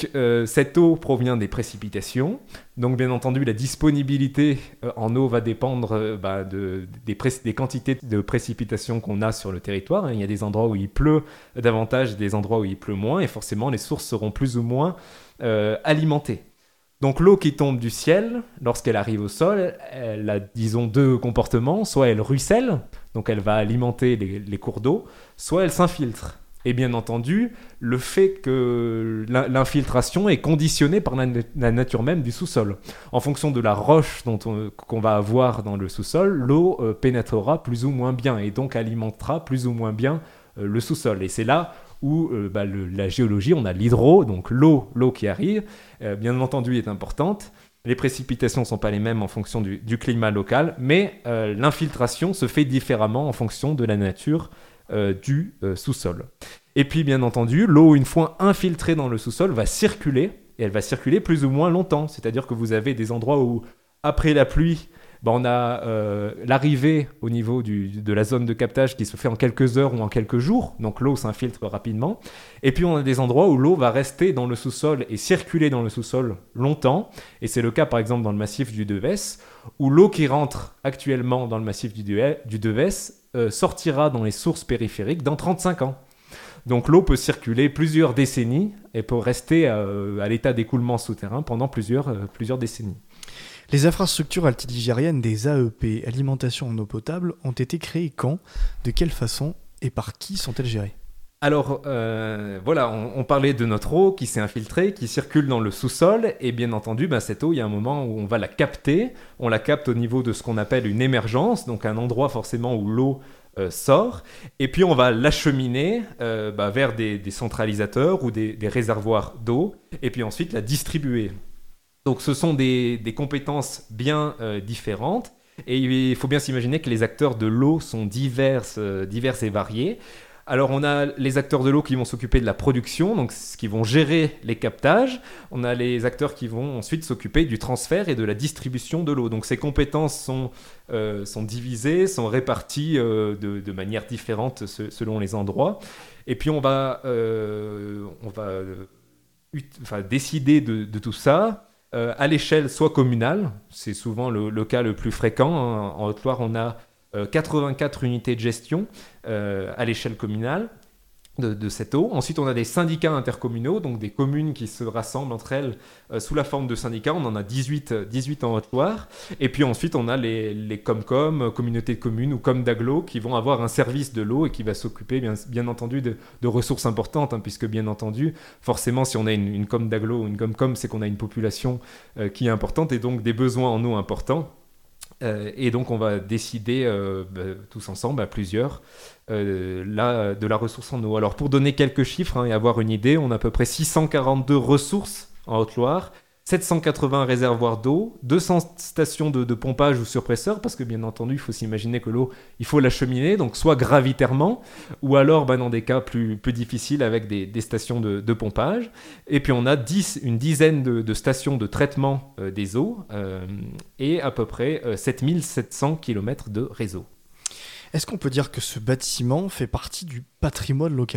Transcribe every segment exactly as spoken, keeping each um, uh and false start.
Euh, cette eau provient des précipitations, donc bien entendu la disponibilité euh, en eau va dépendre euh, bah, de, des, pré- des quantités de précipitations qu'on a sur le territoire. Il y a des endroits où il pleut davantage, des endroits où il pleut moins, et forcément les sources seront plus ou moins euh, alimentées. Donc l'eau qui tombe du ciel, lorsqu'elle arrive au sol, elle a disons deux comportements, soit elle ruisselle, donc elle va alimenter les, les cours d'eau, soit elle s'infiltre. Et bien entendu, le fait que l'infiltration est conditionnée par la, la nature même du sous-sol. En fonction de la roche dont on, qu'on va avoir dans le sous-sol, l'eau euh, pénétrera plus ou moins bien et donc alimentera plus ou moins bien euh, le sous-sol. Et c'est là où euh, bah, le, la géologie, on a l'hydro, donc l'eau, l'eau qui arrive, euh, bien entendu est importante. Les précipitations ne sont pas les mêmes en fonction du, du climat local, mais euh, l'infiltration se fait différemment en fonction de la nature Euh, du euh, sous-sol. Et puis, bien entendu, l'eau, une fois infiltrée dans le sous-sol, va circuler, et elle va circuler plus ou moins longtemps. C'est-à-dire que vous avez des endroits où, après la pluie, ben, on a euh, l'arrivée au niveau du, de la zone de captage qui se fait en quelques heures ou en quelques jours, donc l'eau s'infiltre rapidement. Et puis, on a des endroits où l'eau va rester dans le sous-sol et circuler dans le sous-sol longtemps, et c'est le cas, par exemple, dans le massif du Devès, où l'eau qui rentre actuellement dans le massif du, De- du Devès Euh, sortira dans les sources périphériques dans trente-cinq ans. Donc l'eau peut circuler plusieurs décennies et peut rester euh, à l'état d'écoulement souterrain pendant plusieurs, euh, plusieurs décennies. Les infrastructures altiligériennes des A E P, alimentation en eau potable, ont été créées quand, de quelle façon et par qui sont-elles gérées ? Alors euh, voilà, on, on parlait de notre eau qui s'est infiltrée, qui circule dans le sous-sol, et bien entendu, ben, cette eau, il y a un moment où on va la capter. On la capte au niveau de ce qu'on appelle une émergence, donc un endroit forcément où l'eau euh, sort, et puis on va l'acheminer euh, bah, vers des, des centralisateurs ou des, des réservoirs d'eau, et puis ensuite la distribuer. Donc ce sont des, des compétences bien euh, différentes, et il faut bien s'imaginer que les acteurs de l'eau sont divers, euh, divers et variés. Alors on a les acteurs de l'eau qui vont s'occuper de la production, donc qui vont gérer les captages. On a les acteurs qui vont ensuite s'occuper du transfert et de la distribution de l'eau. Donc ces compétences sont, euh, sont divisées, sont réparties euh, de, de manière différente se, selon les endroits. Et puis on va, euh, on va euh, ut- enfin, décider de, de tout ça euh, à l'échelle soit communale, c'est souvent le, le cas le plus fréquent. Hein. En Haute-Loire, on a euh, quatre-vingt-quatre unités de gestion euh, à l'échelle communale de, de cette eau. Ensuite, on a des syndicats intercommunaux, donc des communes qui se rassemblent entre elles euh, sous la forme de syndicats. On en a dix-huit, dix-huit en Haute-Loire. Et puis ensuite, on a les, les Comcom, communautés de communes ou com d'agglo, qui vont avoir un service de l'eau et qui va s'occuper, bien, bien entendu, de, de ressources importantes, hein, puisque, bien entendu, forcément, si on a une, une com d'agglo ou une Comcom, c'est qu'on a une population euh, qui est importante et donc des besoins en eau importants. Euh, et donc on va décider euh, bah, tous ensemble, à plusieurs, euh, là, de la ressource en eau. Alors pour donner quelques chiffres hein, et avoir une idée, on a à peu près six cent quarante-deux ressources en Haute-Loire, sept cent quatre-vingts réservoirs d'eau, deux cents stations de, de pompage ou surpresseurs, parce que bien entendu, il faut s'imaginer que l'eau, il faut l'acheminer, donc soit gravitairement, ou alors bah, dans des cas plus, plus difficiles avec des, des stations de, de pompage. Et puis on a dix, une dizaine de, de stations de traitement euh, des eaux euh, et à peu près euh, sept mille sept cents kilomètres de réseau. Est-ce qu'on peut dire que ce bâtiment fait partie du patrimoine local ?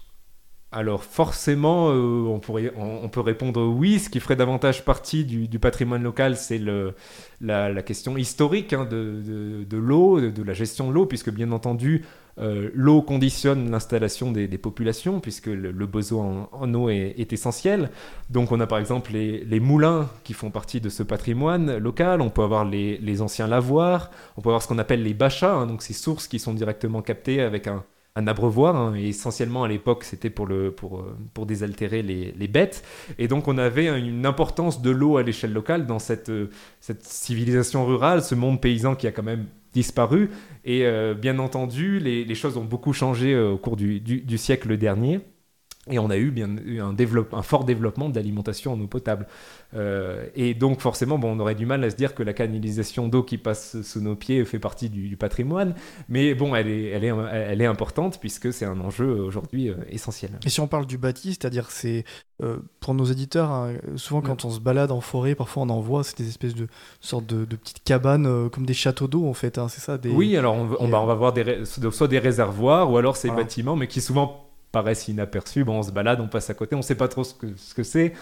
Alors forcément, euh, on, pourrait, on, on peut répondre oui. Ce qui ferait davantage partie du, du patrimoine local, c'est le, la, la question historique hein, de, de, de l'eau, de, de la gestion de l'eau, puisque bien entendu, euh, l'eau conditionne l'installation des, des populations, puisque le, le besoin en, en eau est, est essentiel. Donc on a par exemple les, les moulins qui font partie de ce patrimoine local. On peut avoir les, les anciens lavoirs, on peut avoir ce qu'on appelle les bachas, hein, donc ces sources qui sont directement captées avec un un abreuvoir, hein, et essentiellement à l'époque c'était pour, le, pour, pour désaltérer les, les bêtes, et donc on avait une importance de l'eau à l'échelle locale dans cette, cette civilisation rurale, ce monde paysan qui a quand même disparu, et euh, bien entendu les, les choses ont beaucoup changé euh, au cours du, du, du siècle dernier. Et on a eu bien un, développe, un fort développement de l'alimentation en eau potable. Euh, et donc forcément, bon, on aurait du mal à se dire que la canalisation d'eau qui passe sous nos pieds fait partie du, du patrimoine. Mais bon, elle est, elle, est, elle est importante puisque c'est un enjeu aujourd'hui euh, essentiel. Et si on parle du bâti, c'est-à-dire que c'est, euh, pour nos éditeurs, hein, souvent quand on se balade en forêt, parfois on en voit, c'est des espèces de sortes de, de petites cabanes, euh, comme des châteaux d'eau en fait, hein, c'est ça des... Oui, alors on, on, bah, on va voir des, soit des réservoirs ou alors ces voilà. bâtiments, mais qui souvent paraissent inaperçus. Bon, on se balade, on passe à côté, on sait pas trop ce que, ce que c'est.